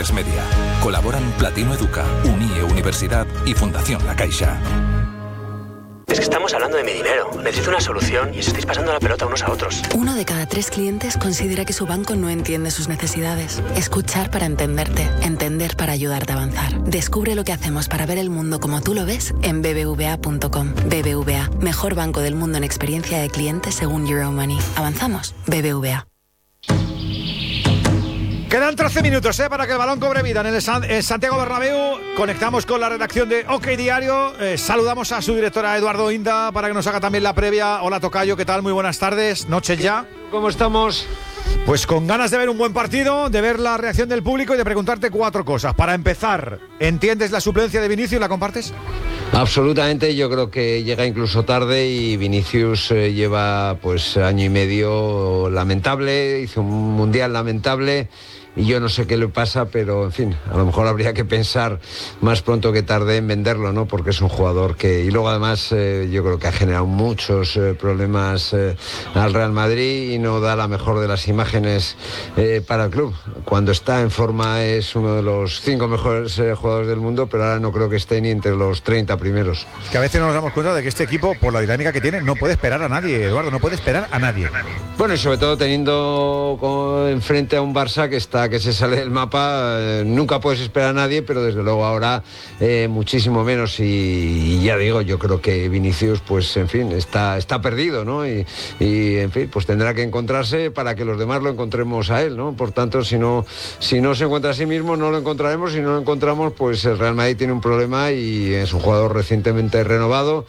Media. Colaboran Platino Educa, Unie Universidad y Fundación La Caixa. Es que estamos hablando de mi dinero. Necesito una solución y os estáis pasando la pelota unos a otros. 1 de cada 3 clientes considera que su banco no entiende sus necesidades. Escuchar para entenderte. Entender para ayudarte a avanzar. Descubre lo que hacemos para ver el mundo como tú lo ves en bbva.com. BBVA, mejor banco del mundo en experiencia de cliente según Euromoney. ¿Avanzamos? BBVA. Quedan 13 minutos para que el balón cobre vida en el Santiago Bernabéu. Conectamos con la redacción de OK Diario. Saludamos a su directora Eduardo Inda para que nos haga también la previa. Hola Tocayo, ¿qué tal? Muy buenas tardes, noches ya. ¿Cómo estamos? Pues con ganas de ver un buen partido, de ver la reacción del público y de preguntarte 4 cosas. Para empezar, ¿entiendes la suplencia de Vinicius? ¿La compartes? Absolutamente, yo creo que llega incluso tarde y Vinicius lleva pues año y medio lamentable, hizo un mundial lamentable. Y yo no sé qué le pasa, pero en fin, a lo mejor habría que pensar más pronto que tarde en venderlo, ¿no? Porque es un jugador que... Y luego además yo creo que ha generado muchos problemas al Real Madrid y no da la mejor de las imágenes para el club. Cuando está en forma es uno de los 5 mejores jugadores del mundo, pero ahora no creo que esté ni entre los 30 primeros. Es que a veces no nos damos cuenta de que este equipo, por la dinámica que tiene, no puede esperar a nadie, Eduardo, no puede esperar a nadie. Bueno, y sobre todo teniendo enfrente a un Barça que se sale del mapa, nunca puedes esperar a nadie, pero desde luego ahora muchísimo menos y ya digo, yo creo que Vinicius pues en fin, está perdido, ¿no? Y en fin, pues tendrá que encontrarse para que los demás lo encontremos a él, ¿no? Por tanto, si no se encuentra a sí mismo, no lo encontraremos. Si no lo encontramos, pues el Real Madrid tiene un problema y es un jugador recientemente renovado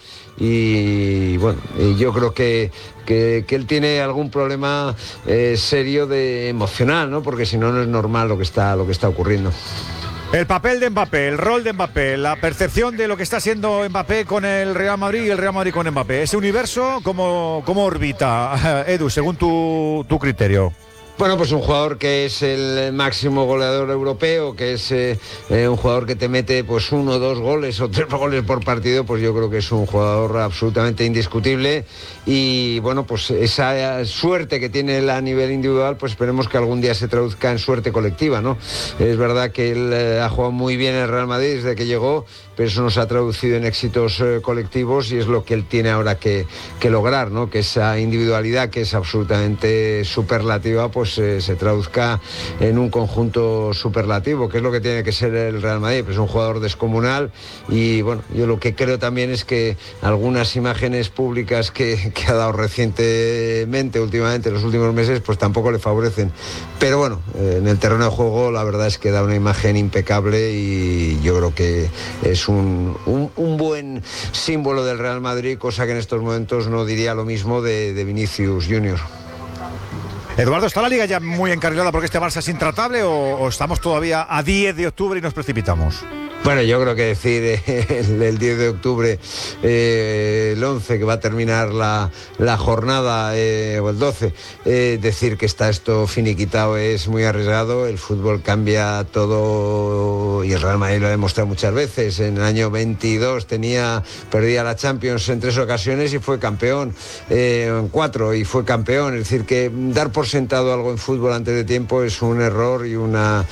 y bueno, yo creo que él tiene algún problema serio de emocional, ¿no? Porque si no, no es normal lo que está ocurriendo. El papel de Mbappé, el rol de Mbappé, la percepción de lo que está haciendo Mbappé con el Real Madrid y el Real Madrid con Mbappé. Ese universo, ¿cómo orbita, Edu, según tu criterio? Bueno, pues un jugador que es el máximo goleador europeo, que es un jugador que te mete pues 1, 2 goles o 3 goles por partido, pues yo creo que es un jugador absolutamente indiscutible y bueno, pues esa suerte que tiene él a nivel individual, pues esperemos que algún día se traduzca en suerte colectiva, ¿no? Es verdad que él ha jugado muy bien en el Real Madrid desde que llegó, pero eso nos ha traducido en éxitos colectivos y es lo que él tiene ahora que lograr, ¿no? Que esa individualidad que es absolutamente superlativa, pues se traduzca en un conjunto superlativo, que es lo que tiene que ser el Real Madrid. Pues es un jugador descomunal y bueno, yo lo que creo también es que algunas imágenes públicas que ha dado recientemente, últimamente, en los últimos meses, pues tampoco le favorecen. Pero bueno, en el terreno de juego la verdad es que da una imagen impecable y yo creo que es un buen símbolo del Real Madrid, cosa que en estos momentos no diría lo mismo de Vinicius Junior. Eduardo, ¿está la Liga ya muy encarrilada porque este Barça es intratable o estamos todavía a 10 de octubre y nos precipitamos? Bueno, yo creo que decir el 10 de octubre, el 11 que va a terminar la jornada, o el 12, decir que está esto finiquitado es muy arriesgado. El fútbol cambia todo y el Real Madrid lo ha demostrado muchas veces. En el año 22 perdía la Champions en 3 ocasiones y fue campeón, en 4 y fue campeón. Es decir, que dar por sentado algo en fútbol antes de tiempo es un error y una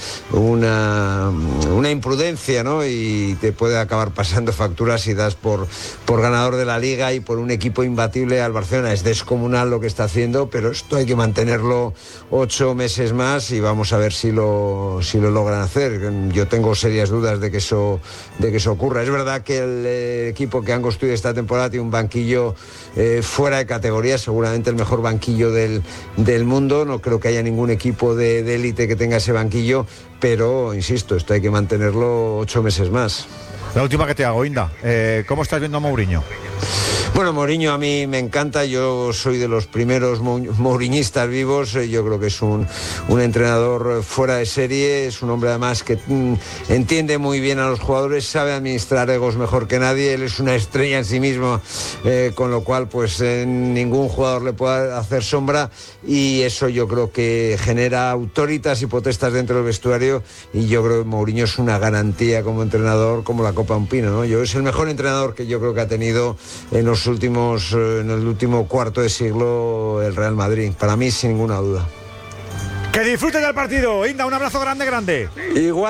imprudencia, ¿no? Y te puede acabar pasando facturas si das por ganador de la Liga y por un equipo imbatible al Barcelona. Es descomunal lo que está haciendo, pero esto hay que mantenerlo 8 meses más y vamos a ver si lo logran hacer. Yo tengo serias dudas de que eso ocurra. Es verdad que el equipo que han construido esta temporada tiene un banquillo fuera de categoría, seguramente el mejor banquillo del mundo. No creo que haya ningún equipo de élite que tenga ese banquillo, pero insisto, esto hay que mantenerlo 8 meses más. La última que te hago, Inda, ¿cómo estás viendo a Mourinho? Bueno, Mourinho a mí me encanta, yo soy de los primeros mouriñistas vivos, yo creo que es un entrenador fuera de serie, es un hombre además que entiende muy bien a los jugadores, sabe administrar egos mejor que nadie, él es una estrella en sí mismo, con lo cual pues ningún jugador le puede hacer sombra y eso yo creo que genera autoritas y potestas dentro del vestuario y yo creo que Mourinho es una garantía como entrenador, como la copa de un pino, ¿no? Es el mejor entrenador que yo creo que ha tenido en el último cuarto de siglo el Real Madrid, para mí sin ninguna duda. Que disfruten del partido, Inda, un abrazo grande. Igual.